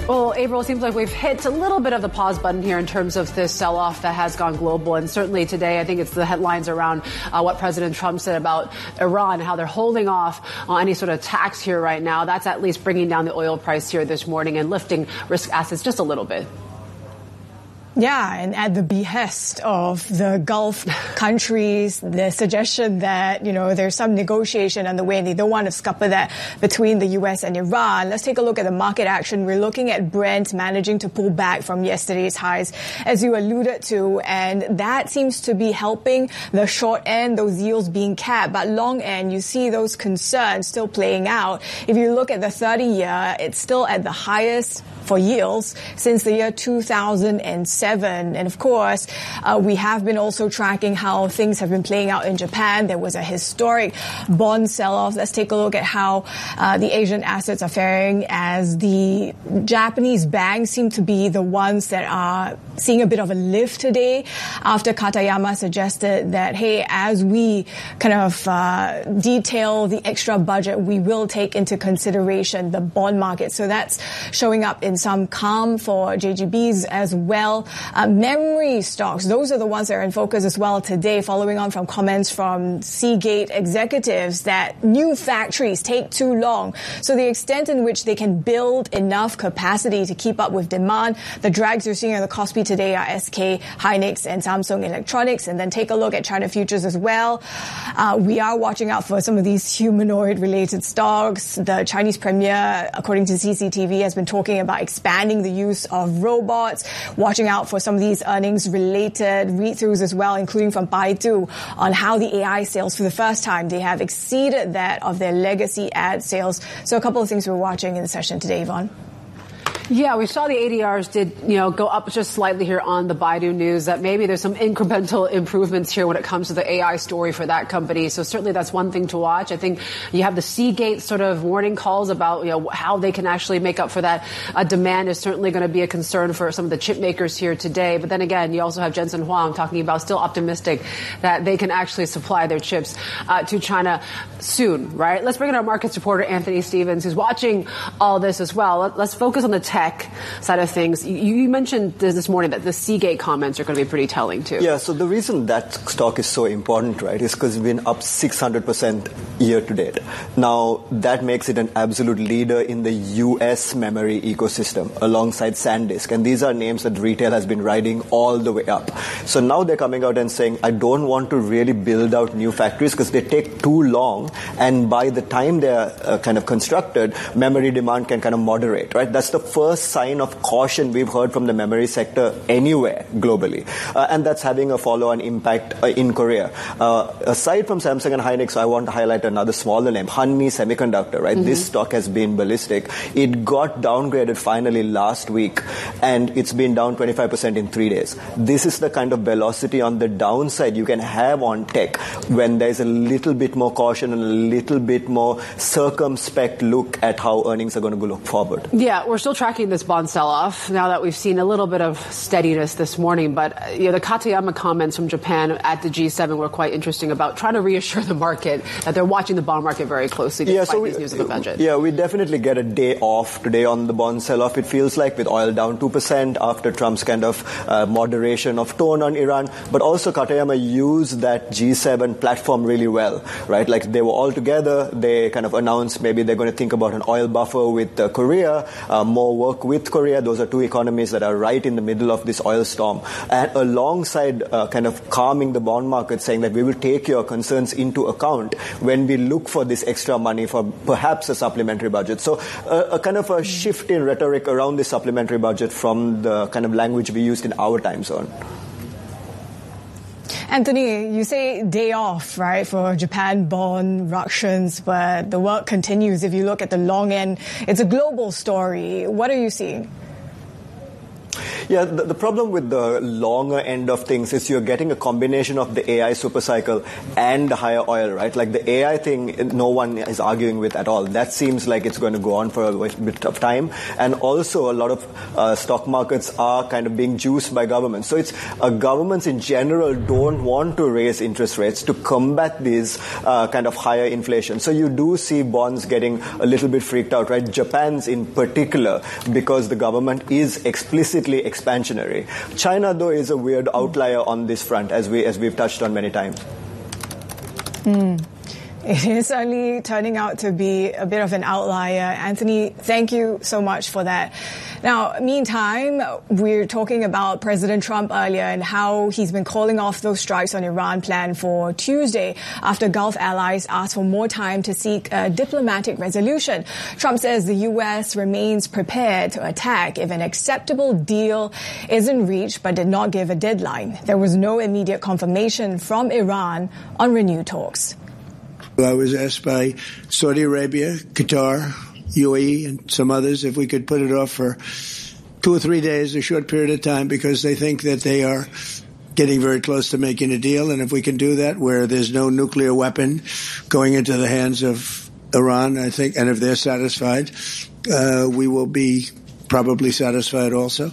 Well, April, it seems like we've hit a little bit of the pause button here in terms of this sell-off that has gone global. And certainly today, I think it's the headlines around what President Trump said about Iran, how they're holding off on any sort of tax here right now. That's at least bringing down the oil price here this morning and lifting risk assets just a little bit. Yeah, and at the behest of the Gulf countries, the suggestion that, there's some negotiation on the way and they don't want to scupper that between the U.S. and Iran. Let's take a look at the market action. We're looking at Brent managing to pull back from yesterday's highs, as you alluded to, and that seems to be helping the short end, those yields being capped. But long end, you see those concerns still playing out. If you look at the 30-year, it's still at the highest for yields since the year 2007. And of course, we have been also tracking how things have been playing out in Japan. There was a historic bond sell-off. Let's take a look at how the Asian assets are faring, as the Japanese banks seem to be the ones that are seeing a bit of a lift today after Katayama suggested that, hey, as we kind of detail the extra budget, we will take into consideration the bond market. So that's showing up in some calm for JGBs as well. Memory stocks, those are the ones that are in focus as well today, following on from comments from Seagate executives that new factories take too long. So the extent in which they can build enough capacity to keep up with demand, the drags you're seeing on the Kospi today are SK, Hynix, and Samsung Electronics. And then take a look at China futures as well. We are watching out for some of these humanoid-related stocks. The Chinese premier, according to CCTV, has been talking about expanding the use of robots, watching out for some of these earnings-related read-throughs as well, including from Baidu, on how the AI sales, for the first time, they have exceeded that of their legacy ad sales. So a couple of things we're watching in the session today, Yvonne. Yeah, we saw the ADRs did, go up just slightly here on the Baidu news, that maybe there's some incremental improvements here when it comes to the AI story for that company. So certainly that's one thing to watch. I think you have the Seagate sort of warning calls about, how they can actually make up for that. Demand is certainly going to be a concern for some of the chip makers here today. But then again, you also have Jensen Huang talking about still optimistic that they can actually supply their chips to China soon, right? Let's bring in our markets reporter, Anthony Stevens, who's watching all this as well. Let's focus on the tech side of things. You mentioned this morning that the Seagate comments are going to be pretty telling too. Yeah, so the reason that stock is so important, right, is because we've been up 600% year to date. Now, that makes it an absolute leader in the US memory ecosystem alongside SanDisk. And these are names that retail has been riding all the way up. So now they're coming out and saying, I don't want to really build out new factories because they take too long. And by the time they're kind of constructed, memory demand can kind of moderate, right? That's the first sign of caution we've heard from the memory sector anywhere globally. And that's having a follow-on impact in Korea. Aside from Samsung and Hynix, I want to highlight another smaller name, Hanmi Semiconductor, right? Mm-hmm. This stock has been ballistic. It got downgraded finally last week, and it's been down 25% in 3 days. This is the kind of velocity on the downside you can have on tech when there's a little bit more caution and a little bit more circumspect look at how earnings are going to look forward. Yeah, we're still tracking this bond sell-off now that we've seen a little bit of steadiness this morning. But the Katayama comments from Japan at the G7 were quite interesting about trying to reassure the market that they're watching the bond market very closely despite these news of a budget. Yeah, we definitely get a day off today on the bond sell-off, it feels like, with oil down 2% after Trump's kind of moderation of tone on Iran. But also Katayama used that G7 platform really well, right? Like they were all together. They kind of announced maybe they're going to think about an oil buffer with Korea, more work with Korea. Those are two economies that are right in the middle of this oil storm. And alongside kind of calming the bond market, saying that we will take your concerns into account when we look for this extra money for perhaps a supplementary budget. So a kind of a shift in rhetoric around the supplementary budget from the kind of language we used in our time zone. Anthony, you say day off, right, for Japan bond ructions, but the work continues. If you look at the long end, it's a global story. What are you seeing? Yeah, the problem with the longer end of things is you're getting a combination of the AI supercycle and higher oil, right? Like the AI thing, no one is arguing with at all. That seems like it's going to go on for a bit of time. And also a lot of stock markets are kind of being juiced by governments. So it's governments in general don't want to raise interest rates to combat these kind of higher inflation. So you do see bonds getting a little bit freaked out, right? Japan's in particular, because the government is explicitly expansionary. China, though, is a weird outlier on this front, as we've touched on many times. It is certainly turning out to be a bit of an outlier. Anthony, thank you so much for that. Now, meantime, we're talking about President Trump earlier and how he's been calling off those strikes on Iran planned for Tuesday after Gulf allies asked for more time to seek a diplomatic resolution. Trump says the U.S. remains prepared to attack if an acceptable deal isn't reached, but did not give a deadline. There was no immediate confirmation from Iran on renewed talks. I was asked by Saudi Arabia, Qatar, UAE, and some others if we could put it off for 2 or 3 days, a short period of time, because they think that they are getting very close to making a deal. And if we can do that, where there's no nuclear weapon going into the hands of Iran, I think, and if they're satisfied, we will be probably satisfied also.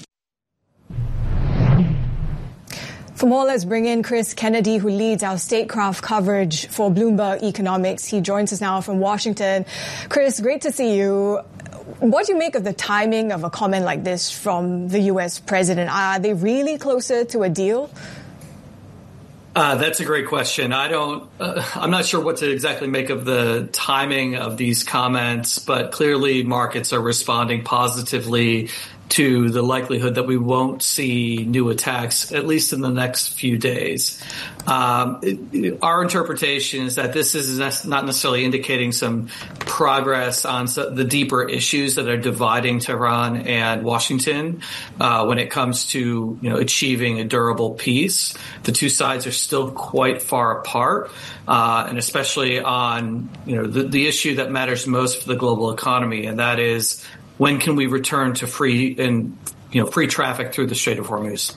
For more, let's bring in Chris Kennedy, who leads our statecraft coverage for Bloomberg Economics. He joins us now from Washington. Chris, great to see you. What do you make of the timing of a comment like this from the U.S. president? Are they really closer to a deal? That's a great question. I'm not sure what to exactly make of the timing of these comments, but clearly markets are responding positively to the likelihood that we won't see new attacks, at least in the next few days. Our interpretation is that this is not necessarily indicating some progress on the deeper issues that are dividing Tehran and Washington when it comes to achieving a durable peace. The two sides are still quite far apart, and especially on the issue that matters most for the global economy, and that is, when can we return to free traffic through the Strait of Hormuz?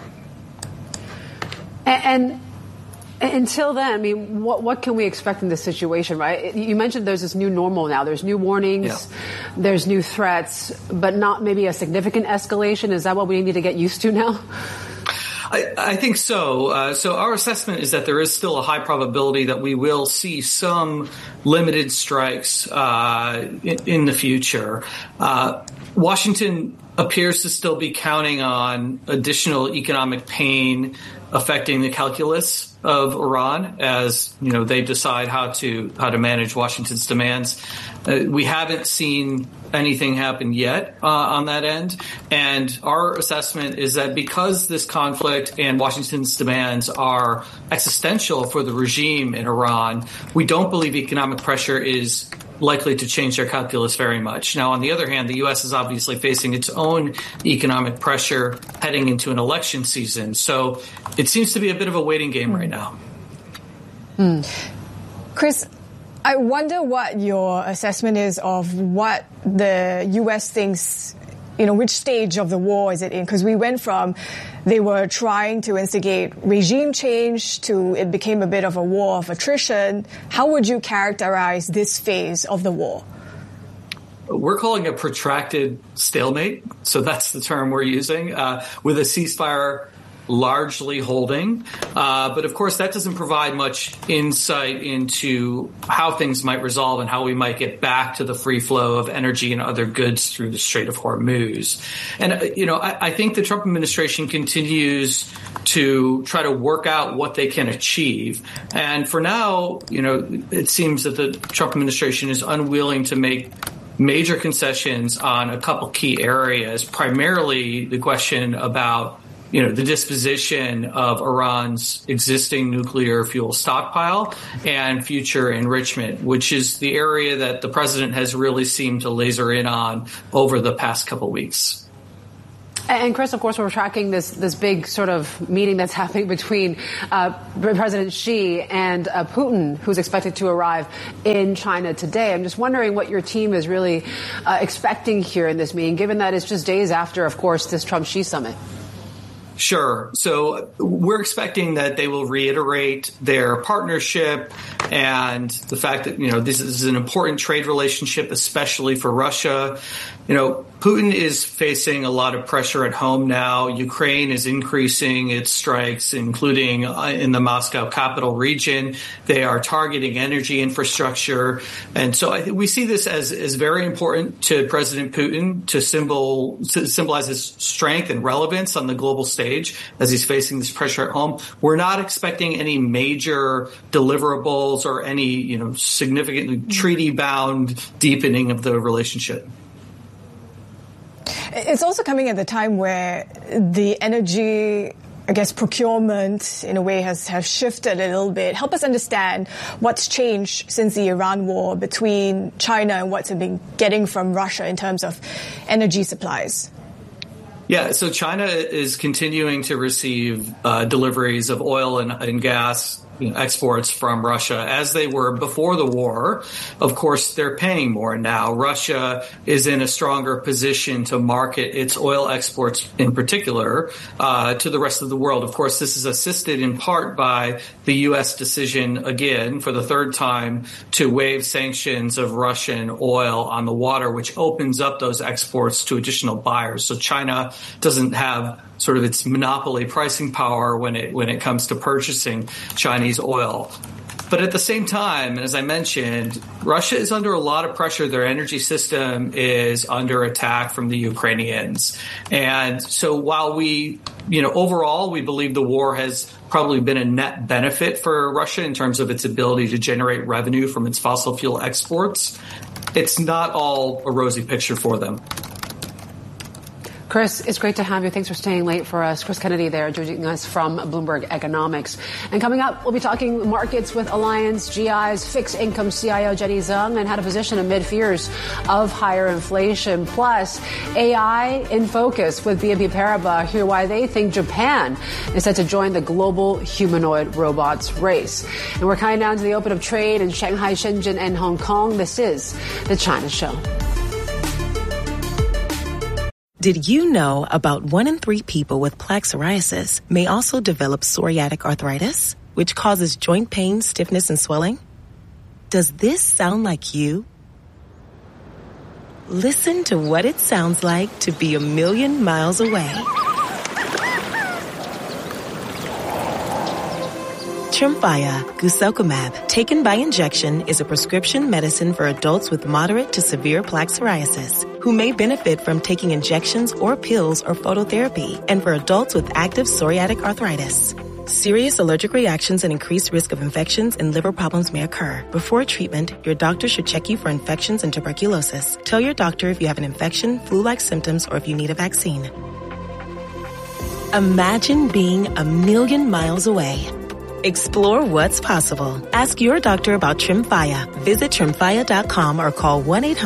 And until then, I mean, what can we expect in this situation, right? You mentioned there's this new normal now. There's new warnings, There's new threats, but not maybe a significant escalation. Is that what we need to get used to now? I think so. So our assessment is that there is still a high probability that we will see some limited strikes in the future. Washington appears to still be counting on additional economic pain affecting the calculus of Iran as they decide how to manage Washington's demands. We haven't seen anything happen yet on that end, and our assessment is that because this conflict and Washington's demands are existential for the regime in Iran, we don't believe economic pressure is likely to change their calculus very much. Now, on the other hand, the U.S. is obviously facing its own economic pressure heading into an election season. So it seems to be a bit of a waiting game right now. Chris, I wonder what your assessment is of what the U.S. thinks, which stage of the war is it in? Because we went from they were trying to instigate regime change to it became a bit of a war of attrition. How would you characterize this phase of the war? We're calling it protracted stalemate. So that's the term we're using, with a ceasefire largely holding. But of course, that doesn't provide much insight into how things might resolve and how we might get back to the free flow of energy and other goods through the Strait of Hormuz. And, I think the Trump administration continues to try to work out what they can achieve. And for now, it seems that the Trump administration is unwilling to make major concessions on a couple key areas, primarily the question about the disposition of Iran's existing nuclear fuel stockpile and future enrichment, which is the area that the president has really seemed to laser in on over the past couple weeks. And Chris, of course, we're tracking this big sort of meeting that's happening between President Xi and Putin, who's expected to arrive in China today. I'm just wondering what your team is really expecting here in this meeting, given that it's just days after, of course, this Trump-Xi summit. Sure. So we're expecting that they will reiterate their partnership and the fact that, this is an important trade relationship, especially for Russia. Putin is facing a lot of pressure at home now. Ukraine is increasing its strikes, including in the Moscow capital region. They are targeting energy infrastructure. And so I think we see this as very important to President Putin to symbolize his strength and relevance on the global stage as he's facing this pressure at home. We're not expecting any major deliverables or any, significant treaty-bound deepening of the relationship. It's also coming at the time where the energy, procurement in a way has shifted a little bit. Help us understand what's changed since the Iran war between China and what's been getting from Russia in terms of energy supplies. Yeah, so China is continuing to receive deliveries of oil and gas exports from Russia as they were before the war. Of course, they're paying more now. Russia is in a stronger position to market its oil exports in particular to the rest of the world. Of course, this is assisted in part by the U.S. decision, again, for the third time, to waive sanctions of Russian oil on the water, which opens up those exports to additional buyers. So China doesn't have sort of its monopoly pricing power when it comes to purchasing Chinese oil. But at the same time, as I mentioned, Russia is under a lot of pressure. Their energy system is under attack from the Ukrainians. And so while overall, we believe the war has probably been a net benefit for Russia in terms of its ability to generate revenue from its fossil fuel exports, it's not all a rosy picture for them. Chris, it's great to have you. Thanks for staying late for us. Chris Kennedy there, joining us from Bloomberg Economics. And coming up, we'll be talking markets with Alliance GI's fixed income CIO Jenny Zheng and how to position amid fears of higher inflation. Plus, AI in focus with BNP Paribas. Hear why they think Japan is set to join the global humanoid robots race. And we're counting down to the open of trade in Shanghai, Shenzhen, and Hong Kong. This is The China Show. Did you know about 1 in 3 people with plaque psoriasis may also develop psoriatic arthritis, which causes joint pain, stiffness, and swelling? Does this sound like you? Listen to what it sounds like to be a million miles away. Tremfya guselkumab, taken by injection, is a prescription medicine for adults with moderate to severe plaque psoriasis who may benefit from taking injections or pills or phototherapy, and for adults with active psoriatic arthritis. Serious allergic reactions and increased risk of infections and liver problems may occur. Before treatment, your doctor should check you for infections and tuberculosis. Tell your doctor if you have an infection, flu-like symptoms, or if you need a vaccine. Imagine being a million miles away. Explore what's possible. Ask your doctor about Tremfya. Visit Tremfya.com or call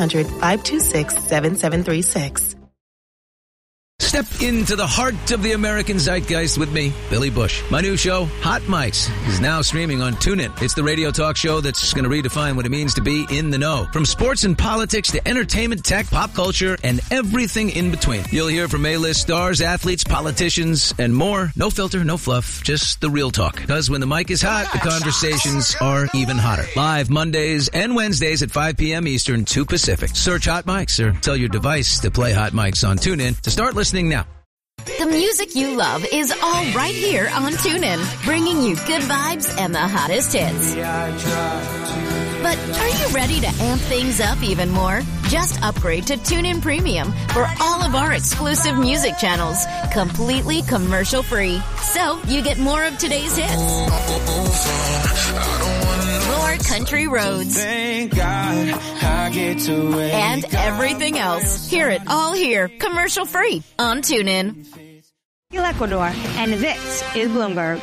1-800-526-7736. Step into the heart of the American zeitgeist with me, Billy Bush. My new show, Hot Mics, is now streaming on TuneIn. It's the radio talk show that's going to redefine what it means to be in the know. From sports and politics to entertainment, tech, pop culture, and everything in between. You'll hear from A-list stars, athletes, politicians, and more. No filter, no fluff, just the real talk. Because when the mic is hot, the conversations are even hotter. Live Mondays and Wednesdays at 5 p.m. Eastern, 2 Pacific. Search Hot Mics or tell your device to play Hot Mics on TuneIn to start listening now. The music you love is all right here on TuneIn, bringing you good vibes and the hottest hits. But are you ready to amp things up even more? Just upgrade to TuneIn Premium for all of our exclusive music channels, completely commercial-free. So you get more of today's hits. More country roads. And everything else. Hear it all here, commercial-free on TuneIn. Ecuador, and this is Bloomberg.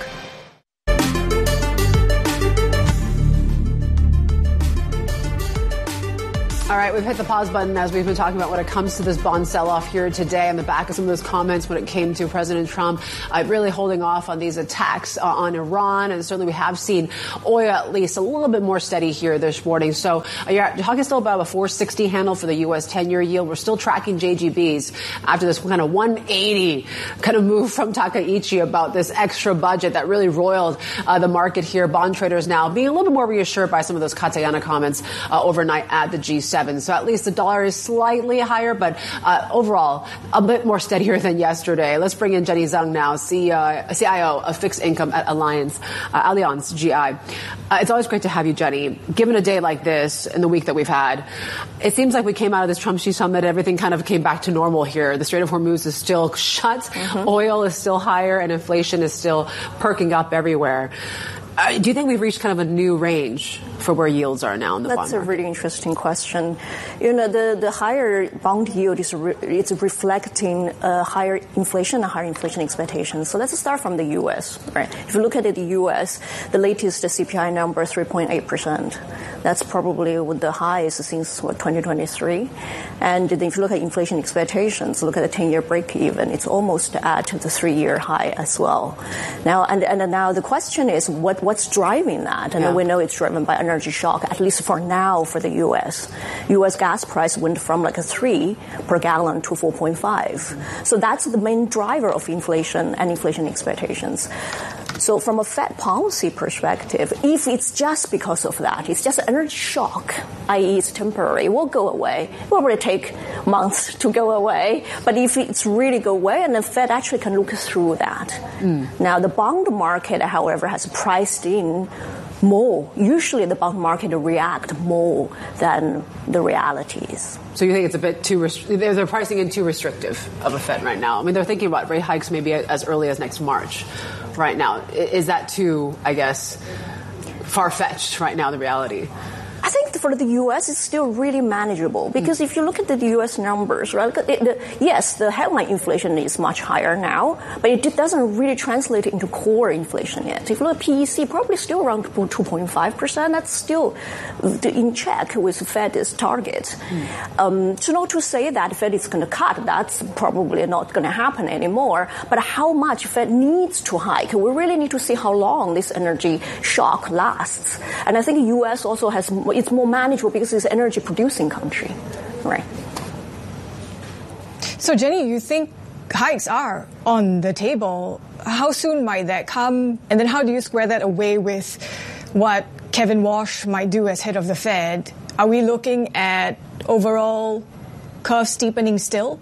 All All right, we've hit the pause button as we've been talking about when it comes to this bond sell-off here today on the back of some of those comments when it came to President Trump really holding off on these attacks on Iran. And certainly we have seen oil at least a little bit more steady here this morning. So you're talking still about a 460 handle for the U.S. 10-year yield. We're still tracking JGBs after this kind of 180 kind of move from Takaichi about this extra budget that really roiled the market here. Bond traders now being a little bit more reassured by some of those Katayana comments overnight at the G7. So at least the dollar is slightly higher, but overall a bit more steadier than yesterday. Let's bring in Jenny Zhang now, CIO of Fixed Income at Allianz GI. It's always great to have you, Jenny. Given a day like this and the week that we've had, it seems like we came out of this Trump Xi summit, everything kind of came back to normal here. The Strait of Hormuz is still shut, oil is still higher, and inflation is still perking up everywhere. Do you think we've reached kind of a new range for where yields are now in the bond market? That's a really interesting question. You know, the higher bond yield is it's reflecting higher inflation and higher inflation expectations. So let's start from the U.S. Right? If you look at the U.S., the latest CPI number 3.8%. That's probably the highest since 2023. And then if you look at inflation expectations, look at the 10-year break-even, it's almost at the 3-year high as well. Now, and now the question is what's driving that? And we know it's driven by energy shock, at least for now for the U.S. U.S. gas price went from like a 3 per gallon to 4.5. So that's the main driver of inflation and inflation expectations. So from a Fed policy perspective, if it's just because of that, it's just an energy shock, i.e. it's temporary, it will go away. It will really take months to go away. But if it's really go away, and the Fed actually can look through that. Now, the bond market, however, has priced in more. Usually the bond market react more than the realities. So you think it's a bit too they're pricing in too restrictive of a Fed right now? I mean, they're thinking about rate hikes maybe as early as next March right now. Is that too, I guess, far-fetched right now, the reality? I think for the U.S., it's still really manageable because if you look at the U.S. numbers, right, yes, the headline inflation is much higher now, but it doesn't really translate into core inflation yet. If you look at PEC, probably still around 2.5%. That's still in check with the Fed's target. So not to say that the Fed is going to cut, that's probably not going to happen anymore. But how much Fed needs to hike, we really need to see how long this energy shock lasts. And I think the U.S. also it's more manageable because it's an energy-producing country, right? So, Jenny, you think hikes are on the table? How soon might that come? And then how do you square that away with what Kevin Walsh might do as head of the Fed? Are we looking at overall curve steepening still?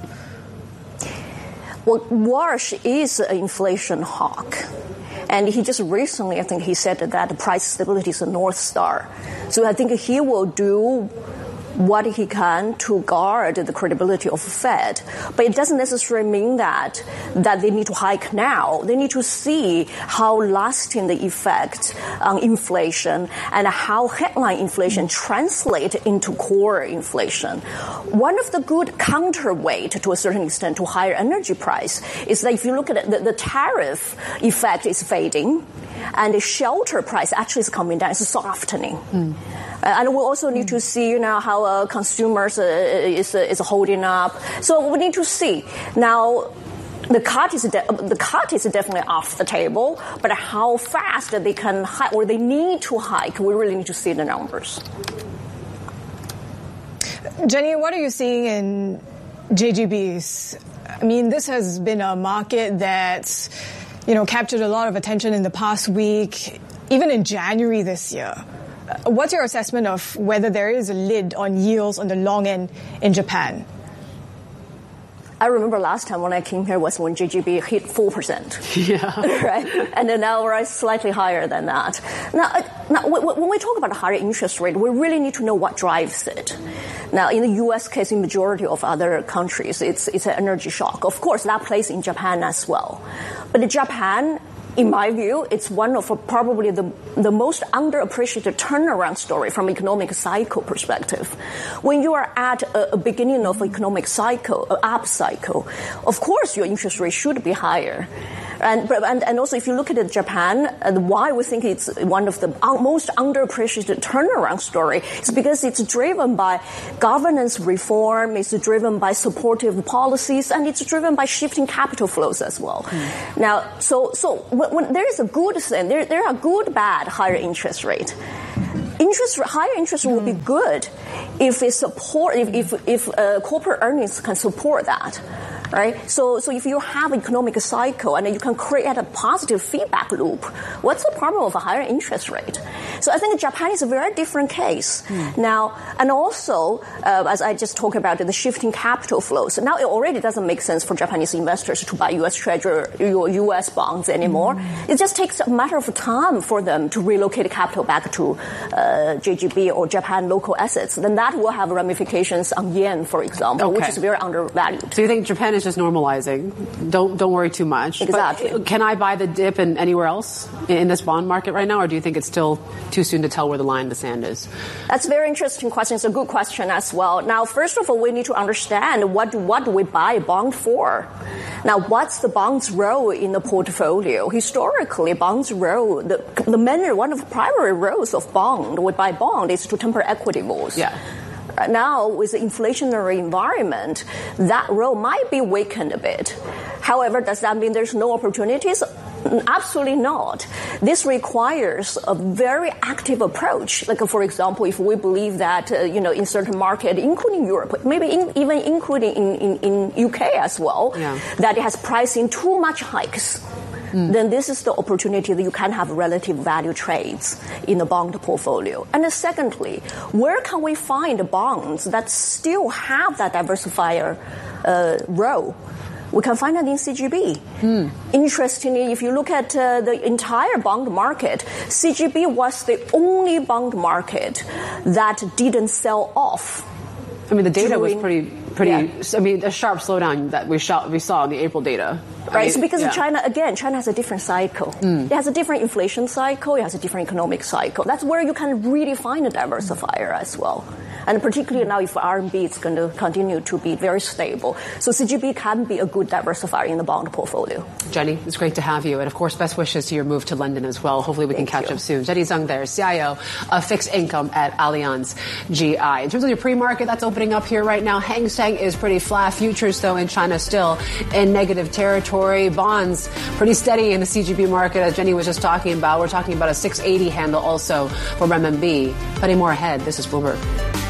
Well, Walsh is an inflation hawk. And he just recently, I think he said that the price stability is a North Star. So I think he will do what he can to guard the credibility of the Fed. But it doesn't necessarily mean that they need to hike now. They need to see how lasting the effect on inflation and how headline inflation translate into core inflation. One of the good counterweight to a certain extent to higher energy price is that if you look at it, the tariff effect is fading and the shelter price actually is coming down, it's softening. And we also need to see, how consumers is holding up. So we need to see. Now, the cut is definitely off the table, but how fast they can hike or they need to hike, we really need to see the numbers. Jenny, what are you seeing in JGBs? I mean, this has been a market that's, captured a lot of attention in the past week, even in January this year. What's your assessment of whether there is a lid on yields on the long end in Japan? I remember last time when I came here was when JGB hit 4%. Yeah. Right? And then now we're slightly higher than that. Now, when we talk about a higher interest rate, we really need to know what drives it. Now, in the U.S. case, in majority of other countries, it's an energy shock. Of course, that plays in Japan as well. But in Japan, in my view, it's one of probably the most underappreciated turnaround story from economic cycle perspective. When you are at a beginning of economic cycle, an up cycle, of course your interest rate should be higher. And also, if you look at Japan, why we think it's one of the most underappreciated turnaround story is because it's driven by governance reform, it's driven by supportive policies, and it's driven by shifting capital flows as well. Now, so when there is a good thing, there are good, bad, higher interest rate. Higher interest will be good if corporate earnings can support that. Right? So if you have economic cycle and you can create a positive feedback loop, what's the problem of a higher interest rate? So I think Japan is a very different case. Now, and also, as I just talked about, the shifting capital flows. So now it already doesn't make sense for Japanese investors to buy U.S. Treasury or U.S. bonds anymore. It just takes a matter of time for them to relocate capital back to JGB or Japan local assets. Then that will have ramifications on yen, for example, which is very undervalued. So you think Japan is just normalizing? Don't worry too much. Exactly. But can I buy the dip in anywhere else in this bond market right now, or do you think it's still too soon to tell where the line in the sand is? That's a very interesting question. It's a good question as well. Now, first of all, we need to understand what do we buy a bond for? Now, what's the bond's role in the portfolio? Historically, bond's role, one of the primary roles of bond, we buy bond, is to temper equity moves. Yeah. Now, with the inflationary environment, that role might be weakened a bit. However, does that mean there's no opportunities? Absolutely not. This requires a very active approach. Like, for example, if we believe that, in certain market, including Europe, maybe even including in UK as well, that it has priced in too much hikes. Then this is the opportunity that you can have relative value trades in the bond portfolio. And then secondly, where can we find bonds that still have that diversifier role? We can find that in CGB. Interestingly, if you look at the entire bond market, CGB was the only bond market that didn't sell off. I mean, the data was pretty. I mean, a sharp slowdown that we saw in the April data. Right. So because China has a different cycle. It has a different inflation cycle. It has a different economic cycle. That's where you can really find a diversifier as well. And particularly now, if RMB is going to continue to be very stable, so CGB can be a good diversifier in the bond portfolio. Jenny, it's great to have you, and of course, best wishes to your move to London as well. Hopefully, we can catch up soon. Jenny Zhang, there, CIO of fixed income at Allianz GI. In terms of your pre-market, that's opening up here right now. Hang Seng is pretty flat. Futures, though, in China still in negative territory. Bonds pretty steady in the CGB market, as Jenny was just talking about. We're talking about a 680 handle also for renminbi. Plenty more ahead. This is Bloomberg.